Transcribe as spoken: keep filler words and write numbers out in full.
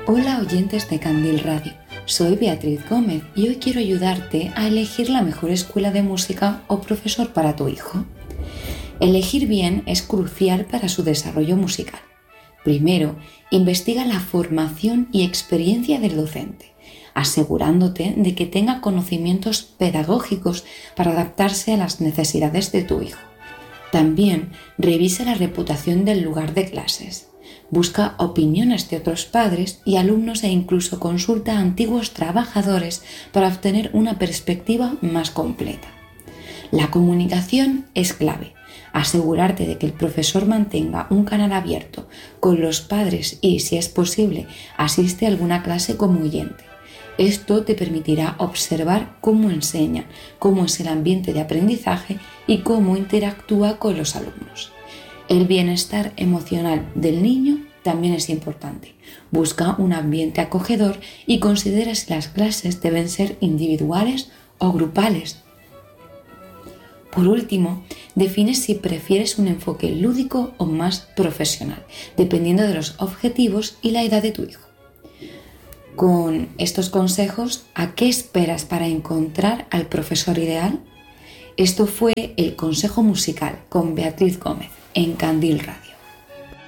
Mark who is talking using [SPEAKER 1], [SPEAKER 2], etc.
[SPEAKER 1] Hola oyentes de Candil Radio, soy Beatriz Gómez y hoy quiero ayudarte a elegir la mejor escuela de música o profesor para tu hijo. Elegir bien es crucial para su desarrollo musical. Primero, investiga la formación y experiencia del docente, asegurándote de que tenga conocimientos pedagógicos para adaptarse a las necesidades de tu hijo. También revisa la reputación del lugar de clases. Busca opiniones de otros padres y alumnos e incluso consulta a antiguos trabajadores para obtener una perspectiva más completa. La comunicación es clave. Asegurarte de que el profesor mantenga un canal abierto con los padres y, si es posible, asiste a alguna clase como oyente. Esto te permitirá observar cómo enseña, cómo es el ambiente de aprendizaje y cómo interactúa con los alumnos. El bienestar emocional del niño también es importante. Busca un ambiente acogedor y considera si las clases deben ser individuales o grupales. Por último, define si prefieres un enfoque lúdico o más profesional, dependiendo de los objetivos y la edad de tu hijo. Con estos consejos, ¿a qué esperas para encontrar al profesor ideal? Esto fue el Consejo Musical con Beatriz Gómez en Candil Radio.